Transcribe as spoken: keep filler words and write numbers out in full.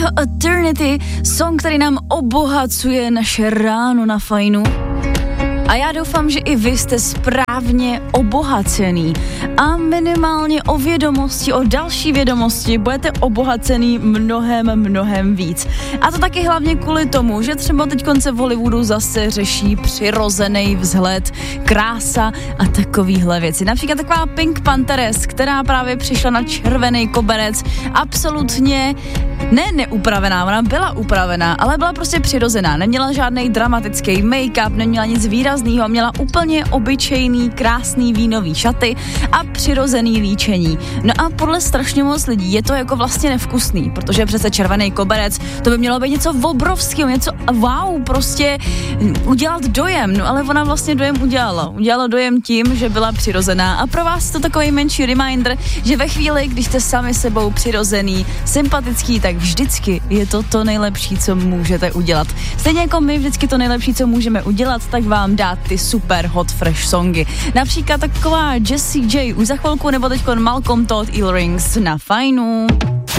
Joeho Eternity, song, který nám obohacuje naše ráno na Fajnu. A já doufám, že i vy jste správně obohacený a minimálně o vědomosti, o další vědomosti budete obohacený mnohem, mnohem víc. A to taky hlavně kvůli tomu, že třeba teď konce v Hollywoodu zase řeší přirozený vzhled, krása a takovýhle věci. Například taková Pink Panthers, která právě přišla na červený koberec, absolutně ne neupravená, ona byla upravená, ale byla prostě přirozená, neměla žádný dramatický make-up, neměla nic výraznýho, měla úplně obyčejný, krásný vínový šaty a přirozený líčení. No a podle strašně moc lidí je to jako vlastně nevkusný, protože přece červený koberec, to by mělo být něco obrovského, něco wow, prostě udělat dojem, no ale ona vlastně dojem udělala. Udělala dojem tím, že byla přirozená a pro vás to takový menší reminder, že ve chvíli, když jste sami sebou přirozený, sympatický, tak vždycky je to to nejlepší, co můžete udělat. Stejně jako my vždycky to nejlepší, co můžeme udělat, tak vám dát ty super hot fresh songy. Například taková Jessie J už za chvilku, nebo teďkon Malcolm Todd Earrings na Fajnu.